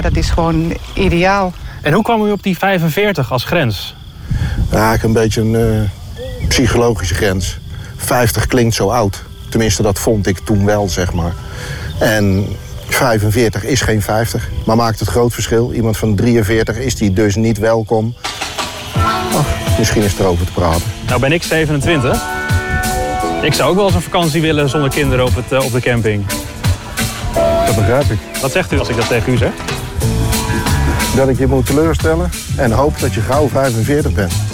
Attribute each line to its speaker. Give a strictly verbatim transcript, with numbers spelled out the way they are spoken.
Speaker 1: ja, dat is gewoon ideaal.
Speaker 2: En hoe kwam u op die vijfenveertig als grens?
Speaker 3: Ja, ik een beetje een uh, psychologische grens. vijftig klinkt zo oud. Tenminste, dat vond ik toen wel, zeg maar. En vijfenveertig is geen vijftig, maar maakt het groot verschil. Iemand van drieënveertig is die dus niet welkom. Oh, misschien is er over te praten.
Speaker 2: Nou ben ik zevenentwintig. Ik zou ook wel eens een vakantie willen zonder kinderen op, het, uh, op de camping.
Speaker 3: Dat begrijp ik.
Speaker 2: Wat zegt u als ik dat tegen u zeg?
Speaker 3: Dat ik je moet teleurstellen en hoop dat je gauw vijfenveertig bent.